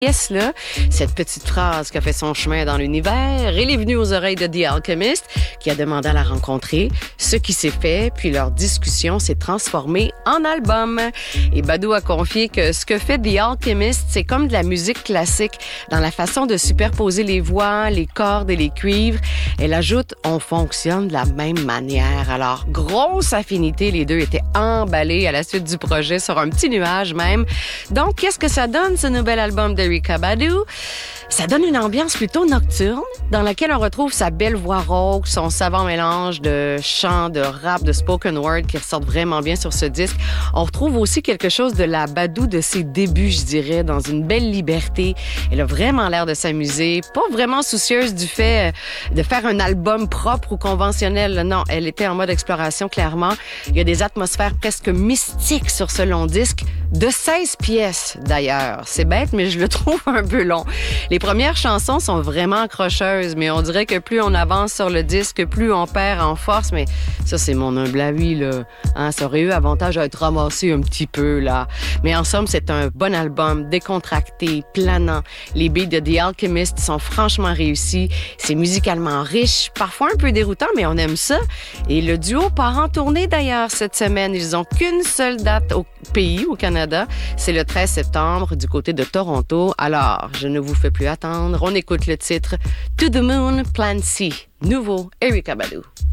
pièce là, cette petite phrase qui a fait son chemin dans l'univers, elle est venue aux oreilles de The Alchemist, qui a demandé à la rencontrer, ce qui s'est fait, puis leur discussion s'est transformée en album. Et Badu a confié que ce que fait The Alchemist, c'est comme de la musique classique, dans la façon de superposer les voix, les cordes et les cuivres. Elle ajoute, on fonctionne de la même manière. Alors, grosse affinité, les deux étaient emballés à la suite du projet, sur un petit nuage même. Donc, qu'est-ce que ça donne, ce nouvel album d'Erykah Badu? Ça donne une ambiance plutôt nocturne, dans laquelle on retrouve sa belle voix rauque, son savant mélange de chant, de rap, de spoken word qui ressortent vraiment bien sur ce disque. On retrouve aussi quelque chose de la Badu de ses débuts, je dirais, dans une belle liberté. Elle a vraiment l'air de s'amuser, pas vraiment soucieuse du fait de faire un album propre ou conventionnel. Non, elle était en mode exploration, clairement. Il y a des atmosphères presque mystiques sur ce long disque, de 16 pièces d'ailleurs. C'est bête, mais je le trouve un peu long. Les premières chansons sont vraiment accrocheuses, mais on dirait que plus on avance sur le disque, plus on perd en force. Mais ça, c'est mon humble avis, là. Hein, ça aurait eu avantage à être ramassé un petit peu, là. Mais en somme, c'est un bon album, décontracté, planant. Les beats de The Alchemist sont franchement réussis. C'est musicalement riche, parfois un peu déroutant, mais on aime ça. Et le duo part en tournée, d'ailleurs, cette semaine. Ils ont qu'une seule date au pays, au Canada. C'est le 13 septembre, du côté de Toronto. Alors, je ne vous fais plus attendre. On écoute le titre To the Moon, Plan C. Nouveau Erykah Badu.